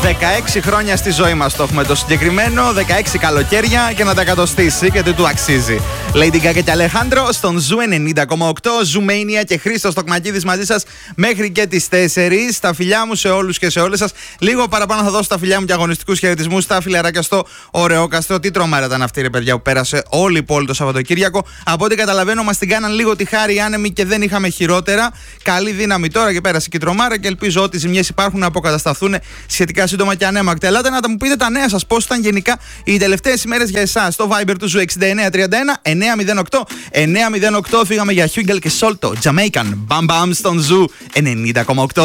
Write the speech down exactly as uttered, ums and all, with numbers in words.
δεκαέξι χρόνια στη ζωή μας το έχουμε το συγκεκριμένο, δεκαέξι καλοκαίρια και να τα κατοστήσει και τι του αξίζει. Lady Gaga και Αλεχάνδρο στον Ζου ενενήντα κόμμα οκτώ, Ζουμania και Χρήστος Τοκμακίδης μαζί σας μέχρι και τις τέσσερις. Τα φιλιά μου σε όλους και σε όλες σας. Λίγο παραπάνω θα δώσω τα φιλιά μου και αγωνιστικούς χαιρετισμούς στα φιλαράκια στο ωραίο Καστρό. Τι τρομάρα ήταν αυτή, ρε παιδιά, που πέρασε όλη η πόλη το Σαββατοκύριακο. Από ό,τι καταλαβαίνω, μας την κάναν λίγο τη χάρη οι άνεμοι και δεν είχαμε χειρότερα. Καλή δύναμη τώρα και πέρασε και η τρομάρα και ελπίζω ότι οι ζημιές υπάρχουν να αποκατασταθούν σχετικά σύντομα και ανέμακτα. Ελάτε να τα μου πείτε τα νέα σας, πώς ήταν γενικά οι τελευταίες ημέρες για εσάς. Στο Viber του Ζου εξήντα εννέα τριάντα ένα εννιακόσια οκτώ εννιακόσια οκτώ. Φύγαμε για Χιούγκελ και Σόλτο, Jamaican, Bam Bam στον Ζου ενενήντα κόμμα οκτώ.